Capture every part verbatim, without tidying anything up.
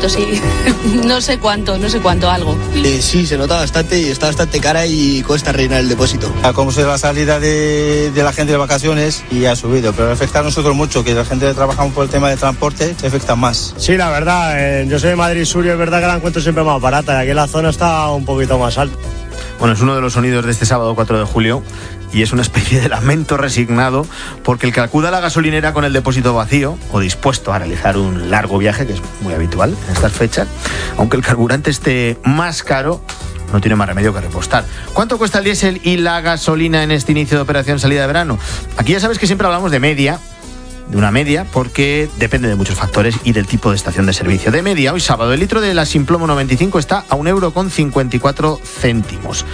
poquito, sí. No sé cuánto, no sé cuánto, algo. Eh, sí, se nota bastante y está bastante cara y cuesta rellenar el depósito. Como se va a salida de, de la gente de vacaciones y ha subido, pero afecta a nosotros mucho, que la gente que trabajamos por el tema de transporte se afecta más. Sí, la verdad, eh, yo soy de Madrid Sur y es verdad que la encuentro siempre más barata y aquí en la zona está un poquito más alta. Bueno, es uno de los sonidos de este sábado cuatro de julio y es una especie de lamento resignado porque el que acuda a la gasolinera con el depósito vacío o dispuesto a realizar un largo viaje, que es muy habitual en estas fechas, aunque el carburante esté más caro, no tiene más remedio que repostar. ¿Cuánto cuesta el diésel y la gasolina en este inicio de operación salida de verano? Aquí ya sabes que siempre hablamos de media, de una media, porque depende de muchos factores y del tipo de estación de servicio. De media, hoy sábado, el litro de la Simplomo noventa y cinco está a un euro con cincuenta y cuatro céntimos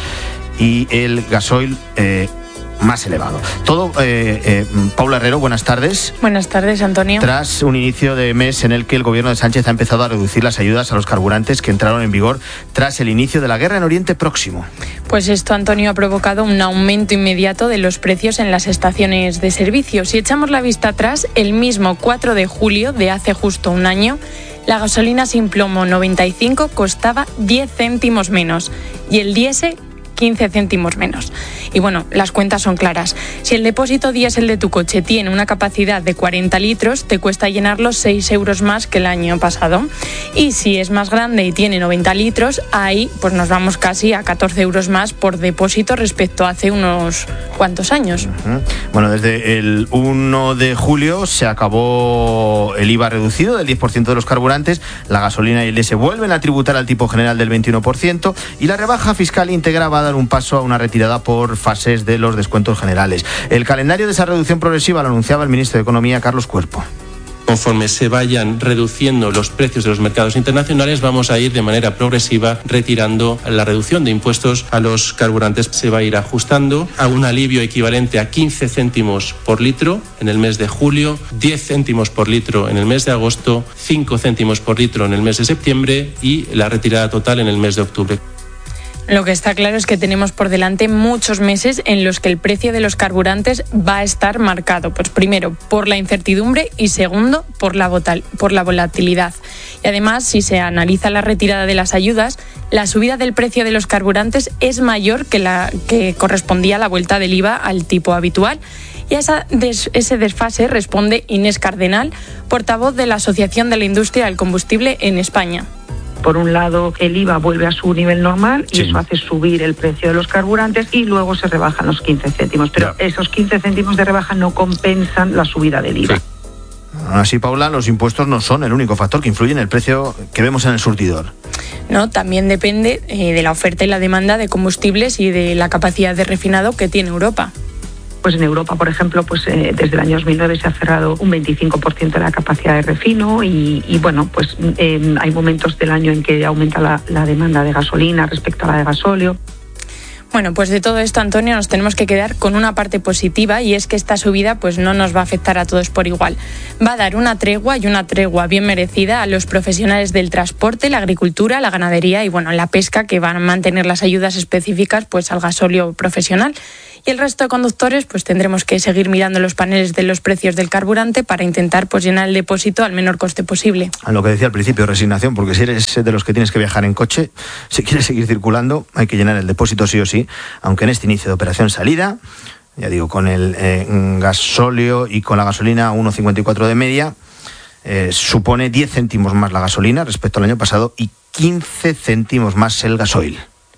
y el gasoil eh, más elevado. Todo, eh, eh, Paula Herrero, buenas tardes. Buenas tardes, Antonio. Tras un inicio de mes en el que el gobierno de Sánchez ha empezado a reducir las ayudas a los carburantes que entraron en vigor tras el inicio de la guerra en Oriente Próximo. Pues esto, Antonio, ha provocado un aumento inmediato de los precios en las estaciones de servicio. Si echamos la vista atrás, el mismo cuatro de julio de hace justo un año, la gasolina Simplomo noventa y cinco costaba diez céntimos menos y el diésel quince céntimos menos. Y bueno, las cuentas son claras. Si el depósito diésel de tu coche tiene una capacidad de cuarenta litros, te cuesta llenarlo seis euros más que el año pasado. Y si es más grande y tiene noventa litros, ahí pues nos vamos casi a catorce euros más por depósito respecto a hace unos cuantos años. Uh-huh. Bueno, desde el uno de julio se acabó el I V A reducido del diez por ciento de los carburantes, la gasolina y el diésel vuelven a tributar al tipo general del veintiuno por ciento y la rebaja fiscal íntegra va a dar un paso a una retirada por fases de los descuentos generales. El calendario de esa reducción progresiva lo anunciaba el ministro de Economía, Carlos Cuerpo. Conforme se vayan reduciendo los precios de los mercados internacionales, vamos a ir de manera progresiva retirando la reducción de impuestos a los carburantes. Se va a ir ajustando a un alivio equivalente a quince céntimos por litro en el mes de julio, diez céntimos por litro en el mes de agosto, cinco céntimos por litro en el mes de septiembre y la retirada total en el mes de octubre. Lo que está claro es que tenemos por delante muchos meses en los que el precio de los carburantes va a estar marcado, pues primero por la incertidumbre y segundo por la, votal, por la volatilidad. Y además, si se analiza la retirada de las ayudas, la subida del precio de los carburantes es mayor que la que correspondía a la vuelta del I V A al tipo habitual. Y a esa des, ese desfase responde Inés Cardenal, portavoz de la Asociación de la Industria del Combustible en España. Por un lado, el I V A vuelve a su nivel normal y sí. eso hace subir el precio de los carburantes y luego se rebajan los quince céntimos. Pero ya. Esos quince céntimos de rebaja no compensan la subida del I V A. Sí. Aún así, Paula, los impuestos no son el único factor que influye en el precio que vemos en el surtidor. No, también depende eh, de la oferta y la demanda de combustibles y de la capacidad de refinado que tiene Europa. Pues en Europa, por ejemplo, pues eh, desde el año dos mil nueve se ha cerrado un veinticinco por ciento de la capacidad de refino y, y bueno, pues eh, hay momentos del año en que aumenta la, la demanda de gasolina respecto a la de gasóleo. Bueno, pues de todo esto, Antonio, nos tenemos que quedar con una parte positiva y es que esta subida pues no nos va a afectar a todos por igual. Va a dar una tregua y una tregua bien merecida a los profesionales del transporte, la agricultura, la ganadería y bueno, la pesca, que van a mantener las ayudas específicas pues al gasóleo profesional. Y el resto de conductores pues tendremos que seguir mirando los paneles de los precios del carburante para intentar pues llenar el depósito al menor coste posible. A lo que decía al principio, resignación, porque si eres de los que tienes que viajar en coche, si quieres seguir circulando, hay que llenar el depósito sí o sí, aunque en este inicio de operación salida, ya digo, con el eh, gasóleo y con la gasolina a uno cincuenta y cuatro de media, eh, supone diez céntimos más la gasolina respecto al año pasado y quince céntimos más el gasoil.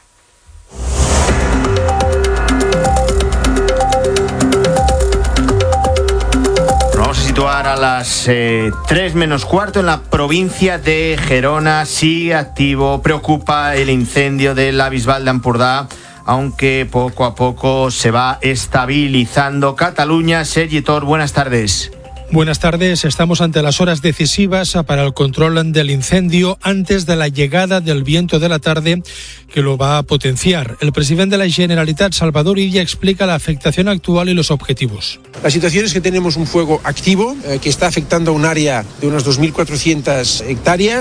Situar a las eh, tres menos cuarto en la provincia de Gerona. Sigue activo, preocupa el incendio de la Bisbal de Ampurdá, aunque poco a poco se va estabilizando. Cataluña, Sergi Tor, buenas tardes. Buenas tardes. Estamos ante las horas decisivas para el control del incendio antes de la llegada del viento de la tarde que lo va a potenciar. El presidente de la Generalitat, Salvador Illa, explica la afectación actual y los objetivos. La situación es que tenemos un fuego activo eh, que está afectando a un área de unas dos mil cuatrocientas hectáreas.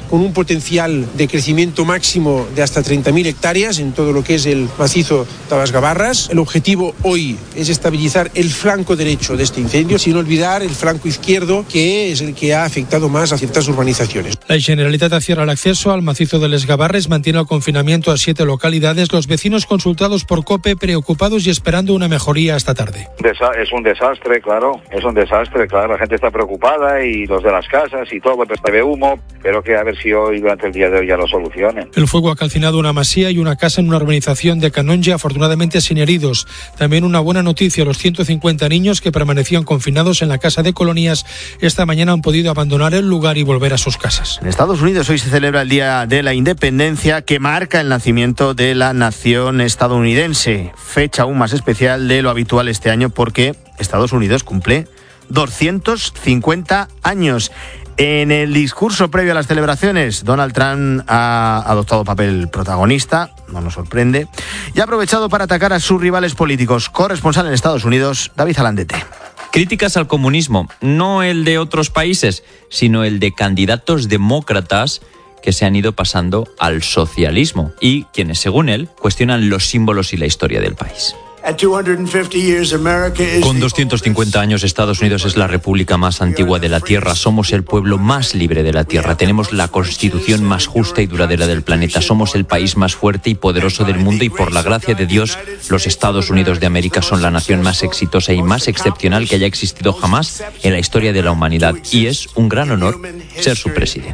con un potencial de crecimiento máximo de hasta treinta mil hectáreas en todo lo que es el macizo Tabasgabarras. El objetivo hoy es estabilizar el flanco derecho de este incendio, sin olvidar el flanco izquierdo, que es el que ha afectado más a ciertas urbanizaciones. La Generalitat cierra el acceso al macizo de Les Gavarres, mantiene el confinamiento a siete localidades. Los vecinos consultados por COPE preocupados y esperando una mejoría esta tarde. Es un desastre, claro, es un desastre, claro, la gente está preocupada y los de las casas y todo, pues se ve humo, pero que a ver si hoy, durante el día de hoy, ya lo solucionen. El fuego ha calcinado una masía y una casa en una urbanización de Canonja, afortunadamente sin heridos. También una buena noticia, los ciento cincuenta niños que permanecían confinados en la casa de colonias esta mañana han podido abandonar el lugar y volver a sus casas. En Estados Unidos hoy se celebra el Día de la Independencia, que marca el nacimiento de la nación estadounidense. Fecha aún más especial de lo habitual este año porque Estados Unidos cumple doscientos cincuenta años. En el discurso previo a las celebraciones, Donald Trump ha adoptado papel protagonista, no nos sorprende, y ha aprovechado para atacar a sus rivales políticos. Corresponsal en Estados Unidos, David Alandete. Críticas al comunismo, no el de otros países, sino el de candidatos demócratas que se han ido pasando al socialismo y quienes, según él, cuestionan los símbolos y la historia del país. Con doscientos cincuenta años, Estados Unidos es la república más antigua de la Tierra. Somos el pueblo más libre de la Tierra. Tenemos la constitución más justa y duradera del planeta. Somos el país más fuerte y poderoso del mundo y, por la gracia de Dios, los Estados Unidos de América son la nación más exitosa y más excepcional que haya existido jamás en la historia de la humanidad. Y es un gran honor ser su presidente.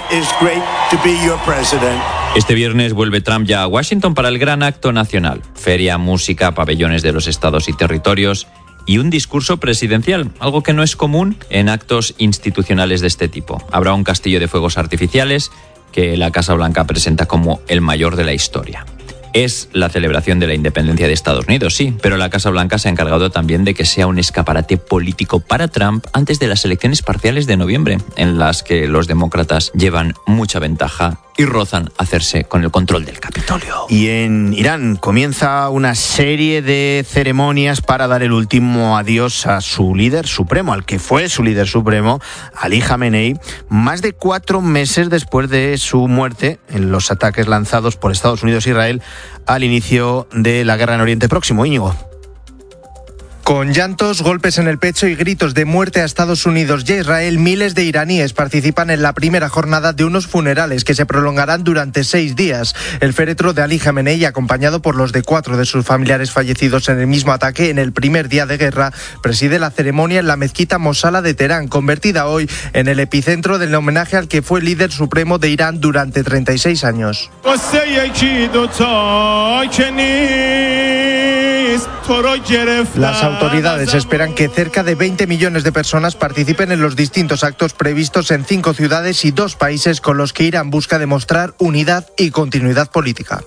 Este viernes vuelve Trump ya a Washington para el gran acto nacional. Feria, música, pabellones de los estados y territorios y un discurso presidencial, algo que no es común en actos institucionales de este tipo. Habrá un castillo de fuegos artificiales que la Casa Blanca presenta como el mayor de la historia. Es la celebración de la independencia de Estados Unidos, sí, pero la Casa Blanca se ha encargado también de que sea un escaparate político para Trump antes de las elecciones parciales de noviembre, en las que los demócratas llevan mucha ventaja y rozan hacerse con el control del Capitolio. Y en Irán comienza una serie de ceremonias para dar el último adiós a su líder supremo, al que fue su líder supremo, Ali Khamenei, más de cuatro meses después de su muerte en los ataques lanzados por Estados Unidos e Israel al inicio de la guerra en Oriente Próximo. Íñigo. Con llantos, golpes en el pecho y gritos de muerte a Estados Unidos y a Israel, miles de iraníes participan en la primera jornada de unos funerales que se prolongarán durante seis días. El féretro de Ali Khamenei, acompañado por los de cuatro de sus familiares fallecidos en el mismo ataque en el primer día de guerra, preside la ceremonia en la mezquita Mosala de Teherán, convertida hoy en el epicentro del homenaje al que fue líder supremo de Irán durante treinta y seis años. Las autoridades esperan que cerca de veinte millones de personas participen en los distintos actos previstos en cinco ciudades y dos países con los que Irán busca demostrar unidad y continuidad política.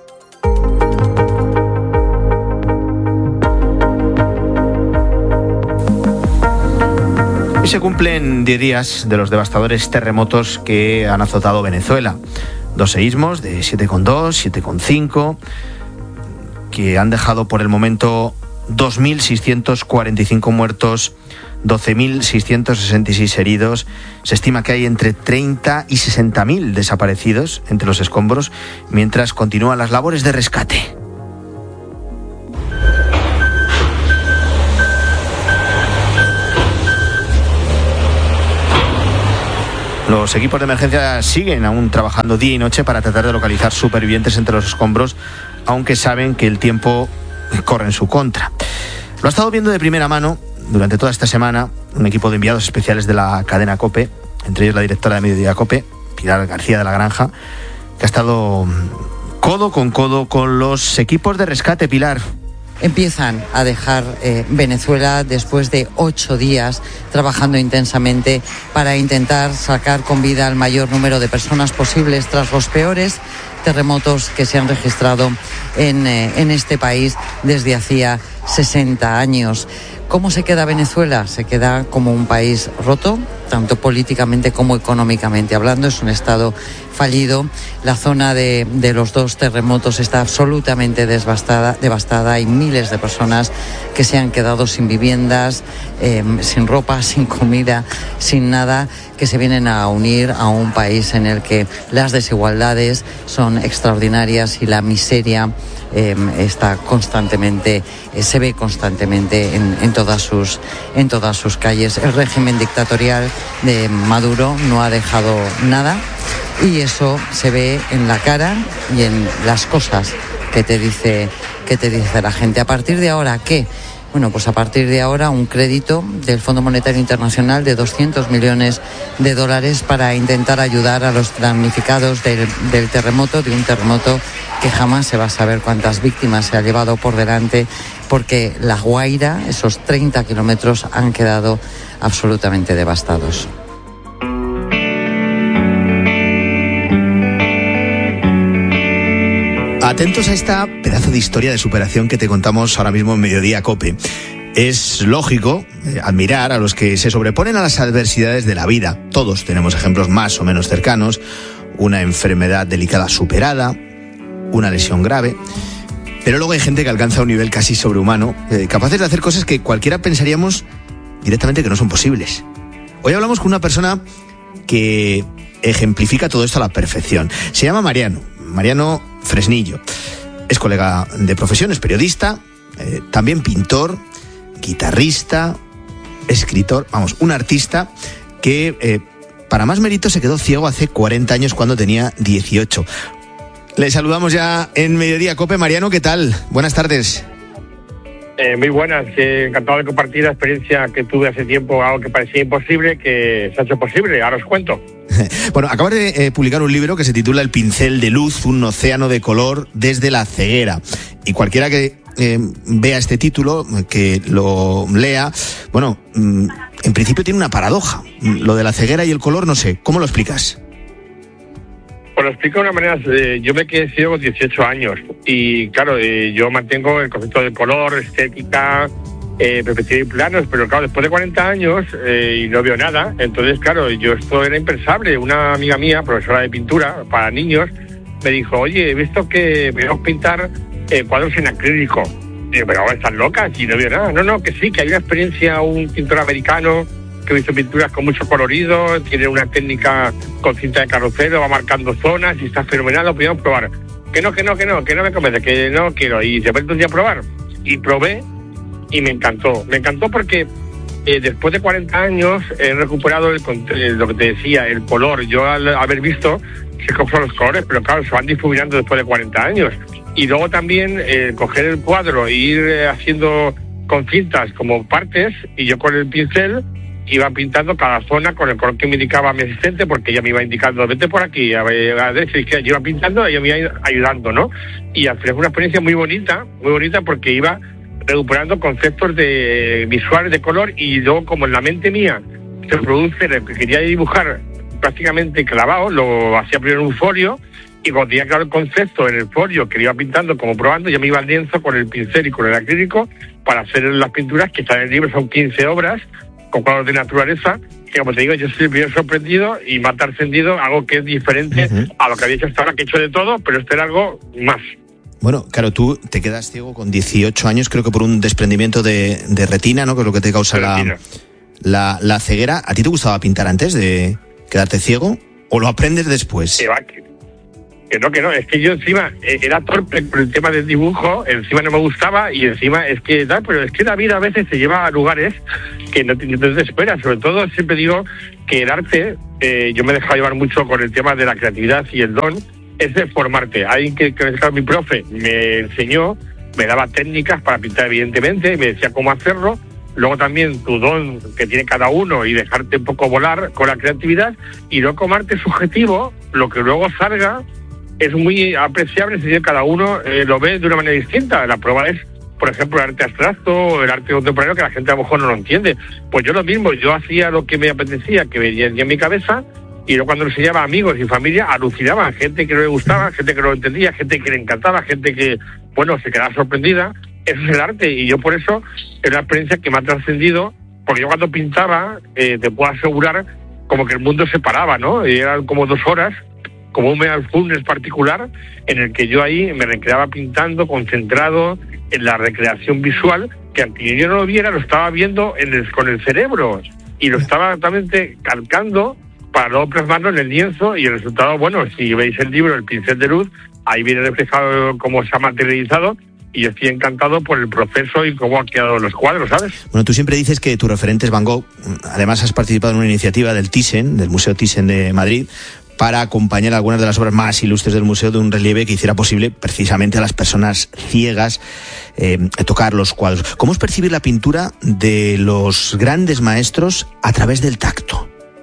Hoy se cumplen diez días de los devastadores terremotos que han azotado Venezuela. Dos seísmos de siete coma dos, siete coma cinco... que han dejado por el momento dos mil seiscientos cuarenta y cinco muertos, doce mil seiscientos sesenta y seis heridos. Se estima que hay entre treinta y sesenta mil desaparecidos entre los escombros, mientras continúan las labores de rescate. Los equipos de emergencia siguen aún trabajando día y noche para tratar de localizar supervivientes entre los escombros, aunque saben que el tiempo corre en su contra. Lo ha estado viendo de primera mano durante toda esta semana un equipo de enviados especiales de la cadena COPE, entre ellos la directora de Mediodía COPE, Pilar García de la Granja, que ha estado codo con codo con los equipos de rescate. Pilar. Empiezan a dejar eh, Venezuela después de ocho días trabajando intensamente para intentar sacar con vida al mayor número de personas posibles tras los peores terremotos que se han registrado en, eh, en este país desde hacía sesenta años. ¿Cómo se queda Venezuela? Se queda como un país roto, tanto políticamente como económicamente hablando. Es un Estado fallido. La zona de, de los dos terremotos está absolutamente devastada, devastada. Hay miles de personas que se han quedado sin viviendas, eh, sin ropa, sin comida, sin nada, que se vienen a unir a un país en el que las desigualdades son extraordinarias y la miseria eh, está constantemente, eh, se ve constantemente en, en todas sus, en todas sus calles. El régimen dictatorial de Maduro no ha dejado nada y eso se ve en la cara y en las cosas que te dice, que te dice la gente. A partir de ahora, ¿qué? Bueno, pues a partir de ahora un crédito del Fondo Monetario Internacional de doscientos millones de dólares para intentar ayudar a los damnificados del, del terremoto, de un terremoto que jamás se va a saber cuántas víctimas se ha llevado por delante, porque La Guaira, esos treinta kilómetros, han quedado absolutamente devastados. Atentos a esta pedazo de historia de superación que te contamos ahora mismo en Mediodía COPE. Es lógico eh, admirar a los que se sobreponen a las adversidades de la vida. Todos tenemos ejemplos más o menos cercanos. Una enfermedad delicada superada, una lesión grave. Pero luego hay gente que alcanza un nivel casi sobrehumano, eh, capaces de hacer cosas que cualquiera pensaríamos directamente que no son posibles. Hoy hablamos con una persona que ejemplifica todo esto a la perfección. Se llama Mariano. Mariano Fresnillo. Es colega de profesión, es periodista, eh, también pintor, guitarrista, escritor, vamos, un artista que eh, para más mérito se quedó ciego hace cuarenta años cuando tenía dieciocho. Le saludamos ya en Mediodía COPE. Mariano, ¿qué tal? Buenas tardes. Eh, muy buenas, eh, encantado de compartir la experiencia que tuve hace tiempo, algo que parecía imposible, que se ha hecho posible, ahora os cuento. Bueno, acabas de eh, publicar un libro que se titula El pincel de luz, un océano de color desde la ceguera. Y cualquiera que eh, vea este título, que lo lea, bueno, mm, en principio tiene una paradoja. Lo de la ceguera y el color, no sé, ¿cómo lo explicas? Pues lo explico de una manera, eh, yo me quedé ciego con dieciocho años y claro, eh, yo mantengo el concepto de color, estética, eh, perspectiva y planos, pero claro, después de cuarenta años eh, y no veo nada, entonces claro, yo esto era impensable. Una amiga mía, profesora de pintura para niños, me dijo, oye, he visto que podemos pintar eh, cuadros en acrílico. Y digo, pero ahora están locas y no veo nada. No, no, que sí, que hay una experiencia, un pintor americano que hizo pinturas con mucho colorido, tiene una técnica con cinta de carrocero, va marcando zonas y está fenomenal, lo podíamos probar. Que no, que no, que no, que no me convence, que no quiero. Y se vuelve un día a probar. Y probé y me encantó. Me encantó porque eh, después de cuarenta años he recuperado el, el, lo que te decía, el color. Yo al haber visto se cogen los colores, pero claro, se van difuminando después de cuarenta años. Y luego también eh, coger el cuadro e ir eh, haciendo con cintas como partes, y yo con el pincel iba pintando cada zona con el color que me indicaba mi asistente, porque ella me iba indicando, vete por aquí, a la derecha, izquierda, yo iba pintando y ella me iba ayudando, ¿no? Y al final fue una experiencia muy bonita, muy bonita, porque iba recuperando conceptos de visuales de color, y luego como en la mente mía se produce lo que quería dibujar prácticamente clavado, lo hacía primero en un folio, y cuando tenía claro el concepto en el folio que le iba pintando como probando, ya me iba al lienzo con el pincel y con el acrílico para hacer las pinturas que están en el libro. Son quince obras con cuadros de naturaleza, que como te digo, yo soy el primer sorprendido y me ha trascendido algo que es diferente uh-huh. a lo que había hecho hasta ahora, que he hecho de todo, pero esto era algo más. Bueno, claro, tú te quedas ciego con dieciocho años, creo que por un desprendimiento de, de retina, ¿no? Que es lo que te causa la, la, la ceguera. ¿A ti te gustaba pintar antes de quedarte ciego o lo aprendes después? Que va, que, que no, que no, es que yo encima era torpe por el tema del dibujo, encima no me gustaba, y encima es que, da, pero es que la vida a veces te lleva a lugares que no te, no te esperas. Sobre todo siempre digo que el arte, eh, yo me he dejado llevar mucho con el tema de la creatividad y el don, es de formarte. Alguien que, que mi profe me enseñó, me daba técnicas para pintar evidentemente, me decía cómo hacerlo, luego también tu don que tiene cada uno y dejarte un poco volar con la creatividad, y no como arte subjetivo, lo que luego salga es muy apreciable, es decir, cada uno eh, lo ve de una manera distinta. La prueba es, por ejemplo, el arte abstracto o el arte contemporáneo, que la gente a lo mejor no lo entiende. Pues yo lo mismo, yo hacía lo que me apetecía, que venía en mi cabeza, y luego cuando lo enseñaba a amigos y familia, alucinaban, gente que no le gustaba, gente que no lo entendía, gente que le encantaba, gente que, bueno, se quedaba sorprendida. Eso es el arte, y yo por eso es una experiencia que me ha trascendido, porque yo cuando pintaba, eh, te puedo asegurar como que el mundo se paraba, ¿no? Y eran como dos horas, como un mindfulness particular, en el que yo ahí me recreaba pintando, concentrado en la recreación visual, que aunque yo no lo viera, lo estaba viendo en el, con el cerebro, y lo estaba totalmente calcando para luego plasmarlo en el lienzo, y el resultado, bueno, si veis el libro El pincel de luz, ahí viene reflejado cómo se ha materializado, y yo estoy encantado por el proceso y cómo han quedado los cuadros, ¿sabes? Bueno, tú siempre dices que tu referente es Van Gogh. Además, has participado en una iniciativa del Thyssen, del Museo Thyssen de Madrid, para acompañar algunas de las obras más ilustres del museo de un relieve que hiciera posible precisamente a las personas ciegas eh, tocar los cuadros. ¿Cómo es percibir la pintura de los grandes maestros a través del tacto?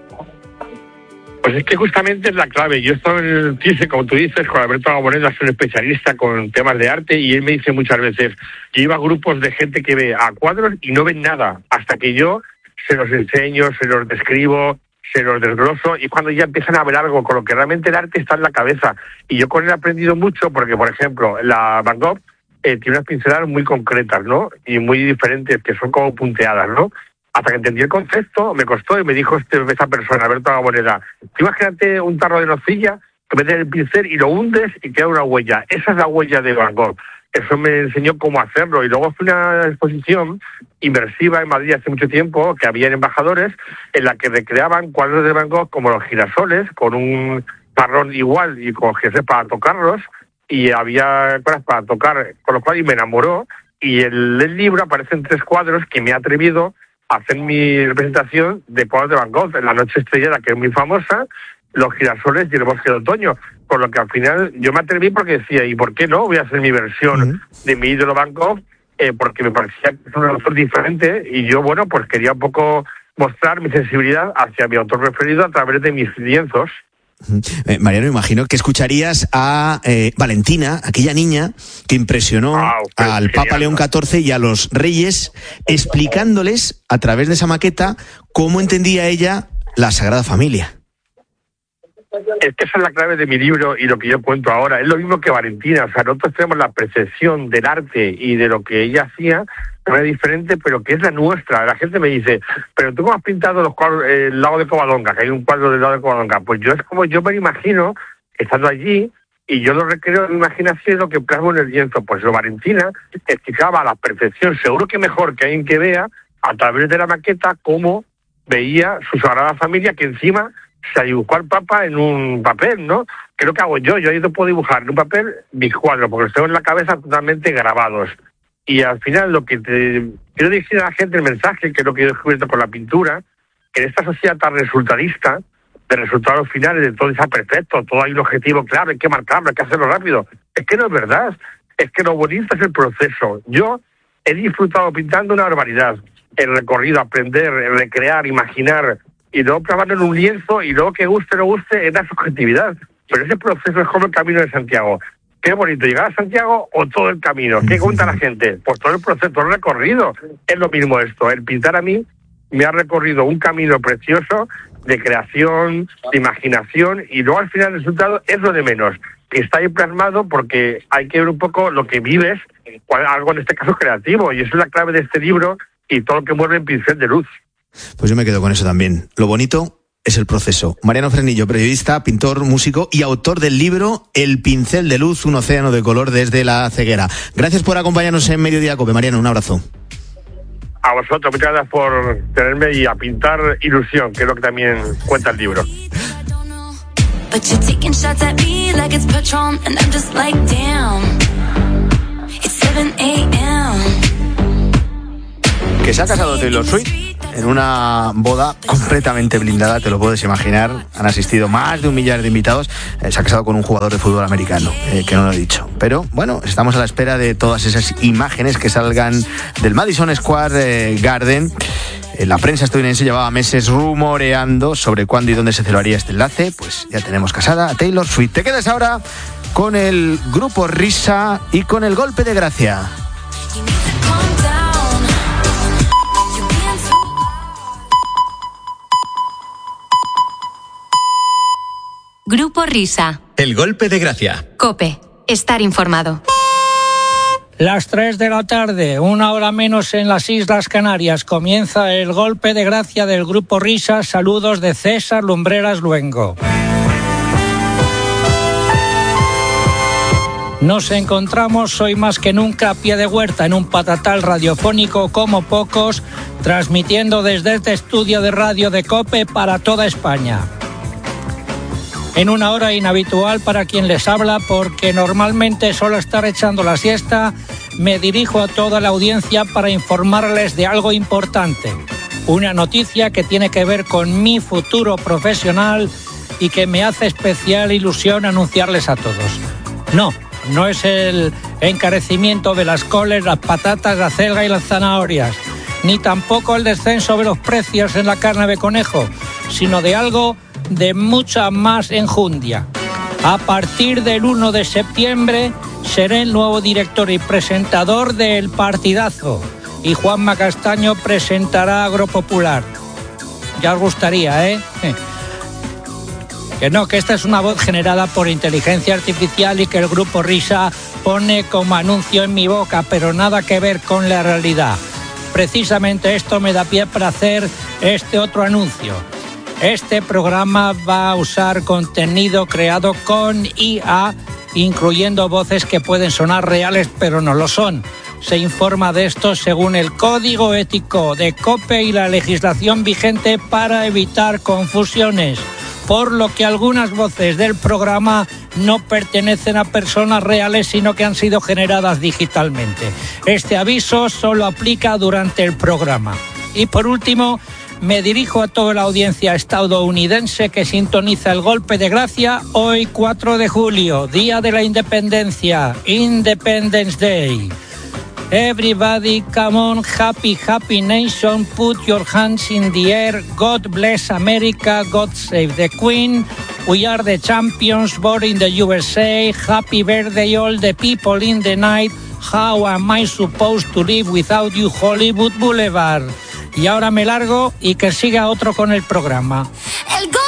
Pues es que justamente es la clave. Yo he estado en el Thyssen, como tú dices, con Alberto Gamoneda, es un especialista con temas de arte, y él me dice muchas veces que iba a grupos de gente que ve a cuadros y no ven nada, hasta que yo se los enseño, se los describo, se los desgloso, y cuando ya empiezan a ver algo, con lo que realmente el arte está en la cabeza. Y yo con él he aprendido mucho, porque, por ejemplo, la Van Gogh eh, tiene unas pinceladas muy concretas, ¿no? Y muy diferentes, que son como punteadas, ¿no? Hasta que entendí el concepto, me costó, y me dijo este, esa persona, Alberto Gamoneda, tú imagínate un tarro de nocilla, que metes el pincel y lo hundes y queda una huella. Esa es la huella de Van Gogh. Eso me enseñó cómo hacerlo. Y luego fue una exposición inmersiva en Madrid hace mucho tiempo, que había embajadores, en la que recreaban cuadros de Van Gogh como los girasoles, con un jarrón igual y con jersey para tocarlos, y había cosas para tocar, con lo cual y me enamoró. Y en el libro aparecen tres cuadros que me he atrevido a hacer mi representación de cuadros de Van Gogh: en La noche estrellada, que es muy famosa, Los girasoles y El bosque de otoño. Con lo que al final yo me atreví porque decía, ¿y por qué no voy a hacer mi versión uh-huh. de mi ídolo Van Gogh? Eh, porque me parecía que es un autor diferente, y yo, bueno, pues quería un poco mostrar mi sensibilidad hacia mi autor preferido a través de mis lienzos. Eh, Mariano, imagino que escucharías a eh, Valentina, aquella niña que impresionó wow, al Papa León catorce y a los reyes, explicándoles a través de esa maqueta cómo entendía ella la Sagrada Familia. Es que esa es la clave de mi libro y lo que yo cuento ahora. Es lo mismo que Valentina. O sea, nosotros tenemos la percepción del arte y de lo que ella hacía de manera diferente, pero que es la nuestra. La gente me dice, pero tú cómo has pintado los cuadros, eh, el lago de Covadonga, que hay un cuadro del lago de Covadonga. Pues yo es como yo me lo imagino estando allí, y yo lo recreo en mi imaginación, lo que plasmo en el lienzo. Pues lo Valentina explicaba a la perfección, seguro que mejor que alguien que vea a través de la maqueta cómo veía su Sagrada Familia, que encima se dibujó al Papa en un papel, ¿no? Creo que hago yo, yo ahí no puedo dibujar en un papel mis cuadros, porque los tengo en la cabeza totalmente grabados. Y al final lo que te quiero decir a la gente, el mensaje, que es lo que yo he descubierto con la pintura, que en esta sociedad tan resultadista, de resultados finales, de todo está perfecto, todo hay un objetivo claro, hay que marcarlo, hay que hacerlo rápido. Es que no es verdad, es que lo bonito es el proceso. Yo he disfrutado pintando una barbaridad, el recorrido, aprender, el recrear, imaginar, y luego plasmarlo en un lienzo, y luego que guste o no guste es la subjetividad. Pero ese proceso es como el Camino de Santiago. Qué bonito, llegar a Santiago o todo el camino. ¿Qué cuenta la gente? Pues todo el proceso, todo el recorrido. Es lo mismo esto. El pintar a mí me ha recorrido un camino precioso de creación, de imaginación, y luego al final el resultado es lo de menos, que está ahí plasmado, porque hay que ver un poco lo que vives, algo en este caso creativo, y eso es la clave de este libro y todo lo que mueve en Pincel de Luz. Pues yo me quedo con eso también. Lo bonito es el proceso. Mariano Fresnillo, periodista, pintor, músico y autor del libro El pincel de luz, un océano de color desde la ceguera. Gracias por acompañarnos en Mediodía Cope. Mariano, un abrazo. A vosotros, muchas gracias por tenerme y a pintar ilusión, que es lo que también cuenta el libro. Que se ha casado Taylor Swift en una boda completamente blindada, te lo puedes imaginar. Han asistido más de un millar de invitados. Eh, se ha casado con un jugador de fútbol americano, eh, que no lo he dicho. Pero bueno, estamos a la espera de todas esas imágenes que salgan del Madison Square Garden. Eh, la prensa estadounidense llevaba meses rumoreando sobre cuándo y dónde se celebraría este enlace. Pues ya tenemos casada a Taylor Swift. Te quedas ahora con el grupo Risa y con el golpe de gracia. Grupo Risa. El golpe de gracia. COPE. Estar informado. Las tres de la tarde, una hora menos en las Islas Canarias, comienza el golpe de gracia del Grupo Risa. Saludos de César Lumbreras Luengo. Nos encontramos hoy más que nunca a pie de huerta en un patatal radiofónico como pocos, transmitiendo desde este estudio de radio de COPE para toda España. En una hora inhabitual para quien les habla, porque normalmente suelo estar echando la siesta, me dirijo a toda la audiencia para informarles de algo importante. Una noticia que tiene que ver con mi futuro profesional y que me hace especial ilusión anunciarles a todos. No, no es el encarecimiento de las coles, las patatas, la acelga y las zanahorias, ni tampoco el descenso de los precios en la carne de conejo, sino de algo de mucha más enjundia. A partir del uno de septiembre seré el nuevo director y presentador de El Partidazo y Juanma Castaño presentará Agropopular. Ya os gustaría, ¿eh? Que no, que esta es una voz generada por inteligencia artificial y que el Grupo Risa pone como anuncio en mi boca, pero nada que ver con la realidad. Precisamente esto me da pie para hacer este otro anuncio. Este programa va a usar contenido creado con I A, incluyendo voces que pueden sonar reales pero no lo son. Se informa de esto según el Código Ético de COPE y la legislación vigente para evitar confusiones, por lo que algunas voces del programa no pertenecen a personas reales, sino que han sido generadas digitalmente. Este aviso solo aplica durante el programa. Y por último, me dirijo a toda la audiencia estadounidense que sintoniza el golpe de gracia hoy cuatro de julio, Día de la Independencia, Independence Day. Everybody, come on, happy, happy nation, put your hands in the air, God bless America, God save the Queen, we are the champions, born in the U S A, happy birthday all the people in the night, how am I supposed to live without you, Hollywood Boulevard? Y ahora me largo y que siga otro con el programa.